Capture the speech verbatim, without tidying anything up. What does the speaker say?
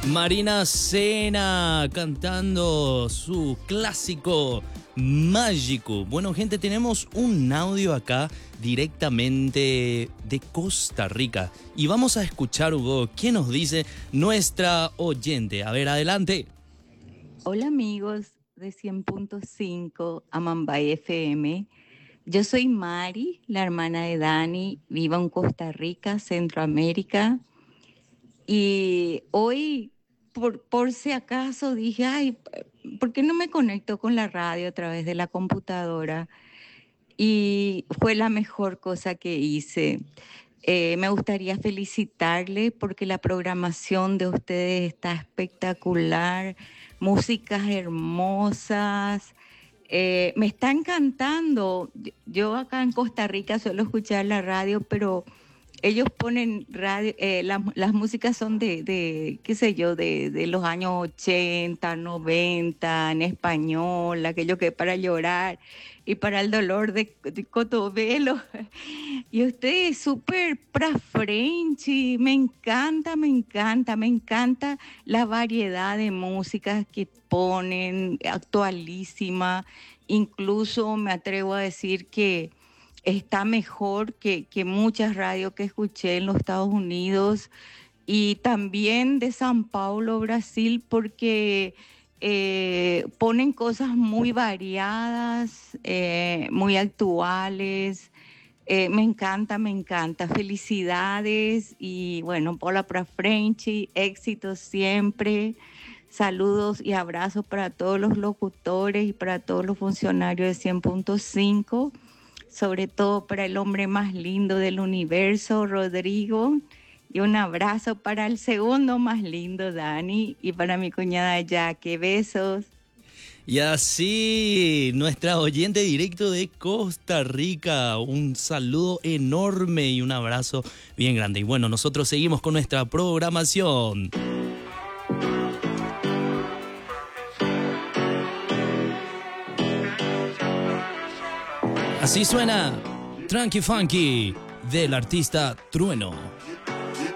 Marina Sena cantando su clásico Mágico. Bueno, gente, tenemos un audio acá directamente de Costa Rica y vamos a escuchar, Hugo, qué nos dice nuestra oyente. A ver, adelante. Hola amigos de cien punto cinco Amambay F M. Yo soy Mari, la hermana de Dani, vivo en Costa Rica, Centroamérica. Y hoy, por, por si acaso, dije, ay, ¿por qué no me conecto con la radio a través de la computadora? Y fue la mejor cosa que hice. Eh, me gustaría felicitarle porque la programación de ustedes está espectacular, músicas hermosas, eh, me está encantando. Yo acá en Costa Rica suelo escuchar la radio, pero ellos ponen radio, eh, la- las músicas son de, de, qué sé yo, de, de los años ochenta, noventa, en español, aquello que es para llorar y para el dolor de, de cotobelo. Y usted es súper pra Frenchy, me encanta, me encanta, me encanta la variedad de músicas que ponen, actualísima. Incluso me atrevo a decir que está mejor que, que muchas radios que escuché en los Estados Unidos y también de San Paulo, Brasil, porque eh, ponen cosas muy variadas, eh, muy actuales. Eh, me encanta, me encanta. Felicidades y bueno, Paula para Frenchy, éxitos siempre. Saludos y abrazos para todos los locutores y para todos los funcionarios de cien punto cinco, sobre todo para el hombre más lindo del universo, Rodrigo. Y un abrazo para el segundo más lindo, Dani, y para mi cuñada Jackie. Besos. Y así, nuestra oyente directo de Costa Rica, un saludo enorme y un abrazo bien grande. Y bueno, nosotros seguimos con nuestra programación. Así suena Tranqui Funky del artista Trueno.